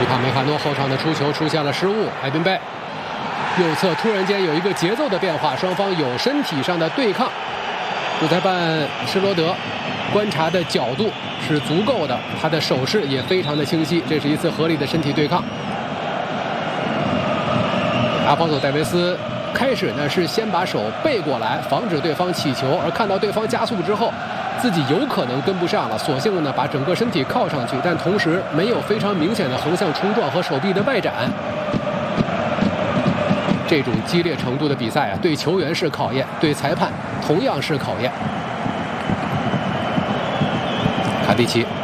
伊帕梅卡诺后场的出球出现了失误，艾宾贝右侧突然间有一个节奏的变化，双方有身体上的对抗。主裁判施罗德观察的角度是足够的，他的手势也非常的清晰，这是一次合理的身体对抗。阿方索戴维斯开始呢是先把手背过来，防止对方起球，而看到对方加速之后，自己有可能跟不上了，索性呢把整个身体靠上去，但同时没有非常明显的横向冲撞和手臂的外展。这种激烈程度的比赛啊，对球员是考验，对裁判同样是考验。卡蒂奇。